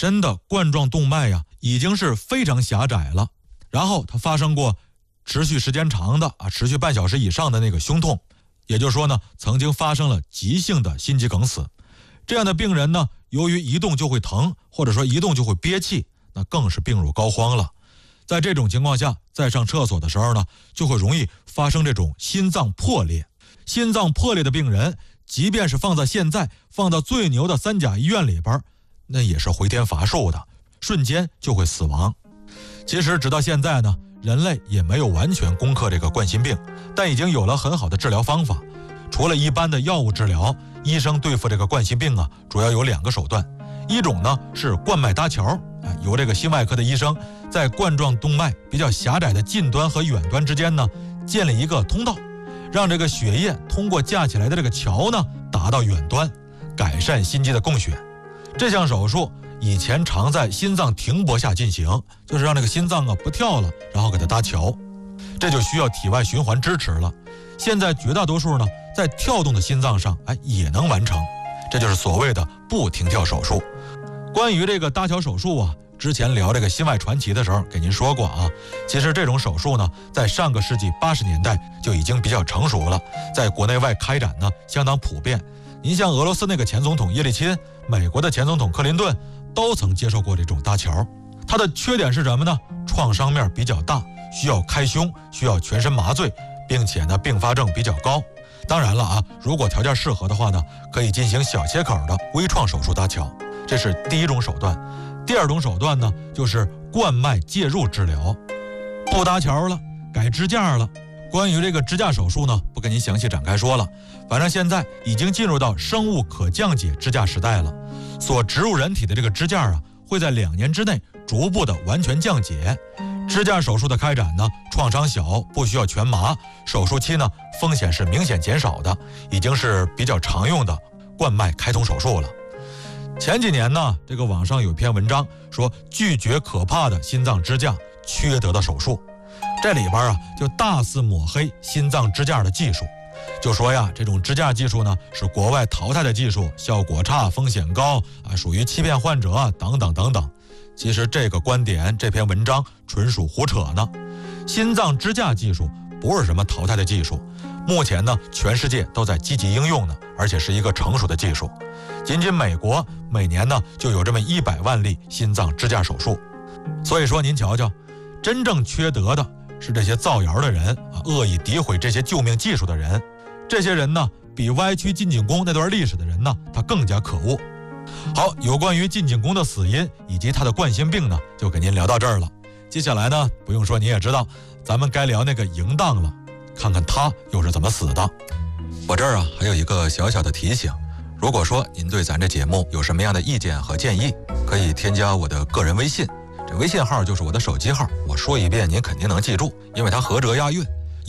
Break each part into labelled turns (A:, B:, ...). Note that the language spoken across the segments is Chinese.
A: 身的冠状动脉呀，已经是非常狭窄了，然后它发生过持续时间长的持续半小时以上的那个胸痛，也就是说呢，曾经发生了急性的心肌梗死。这样的病人呢，由于一动就会疼，或者说一动就会憋气，那更是病入膏肓了。在这种情况下，在上厕所的时候呢，就会容易发生这种心脏破裂。心脏破裂的病人，即便是放在现在放到最牛的3甲医院里边，那也是回天乏术的，瞬间就会死亡。其实直到现在呢，人类也没有完全攻克这个冠心病，但已经有了很好的治疗方法。除了一般的药物治疗，医生对付这个冠心病主要有2个手段。一种呢是冠脉搭桥，由这个心外科的医生在冠状动脉比较狭窄的近端和远端之间呢建立一个通道，让这个血液通过架起来的这个桥呢达到远端，改善心肌的供血。这项手术以前常在心脏停泊下进行，就是让这个心脏不跳了，然后给它搭桥，这就需要体外循环支持了。现在绝大多数呢在跳动的心脏上也能完成，这就是所谓的不停跳手术。关于这个搭桥手术之前聊这个心外传奇的时候给您说过其实这种手术呢，在上个世纪80年代就已经比较成熟了，在国内外开展呢相当普遍。您像俄罗斯那个前总统叶利钦，美国的前总统克林顿都曾接受过这种搭桥。它的缺点是什么呢？创伤面比较大，需要开胸，需要全身麻醉，并且呢并发症比较高。当然了如果条件适合的话呢，可以进行小切口的微创手术搭桥，这是第一种手段。第二种手段呢，就是冠脉介入治疗，不搭桥了，改支架了。关于这个支架手术呢，不跟您详细展开说了。反正现在已经进入到生物可降解支架时代了，所植入人体的这个支架会在2年之内逐步的完全降解。支架手术的开展呢，创伤小，不需要全麻，手术期呢风险是明显减少的，已经是比较常用的冠脉开通手术了。前几年呢，这个网上有篇文章说拒绝可怕的心脏支架缺德的手术，这里边就大肆抹黑心脏支架的技术，就说这种支架技术呢是国外淘汰的技术，效果差，风险高属于欺骗患者等等等等。其实这个观点，这篇文章纯属胡扯呢。心脏支架技术不是什么淘汰的技术，目前呢全世界都在积极应用呢，而且是一个成熟的技术。仅仅美国每年呢就有这么100万例心脏支架手术。所以说您瞧瞧，真正缺德的是这些造谣的人恶意诋毁这些救命技术的人。这些人呢比歪曲晋景公那段历史的人呢他更加可恶。好，有关于晋景公的死因以及他的冠心病呢，就给您聊到这儿了。接下来呢，不用说你也知道，咱们该聊那个嬴荡了，看看他又是怎么死的。我这儿还有一个小小的提醒，如果说您对咱这节目有什么样的意见和建议，可以添加我的个人微信，这微信号就是我的手机号，我说一遍您肯定能记住，因为它合辙押韵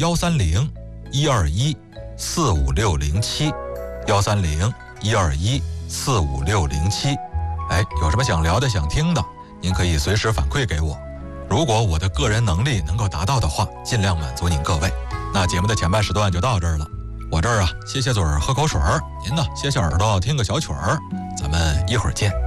A: ，130-121-45607，130-121-45607。有什么想聊的想听的，您可以随时反馈给我，如果我的个人能力能够达到的话，尽量满足您各位。那节目的前半时段就到这儿了，我这儿歇歇嘴喝口水，您呢歇歇耳朵听个小曲儿，咱们一会儿见。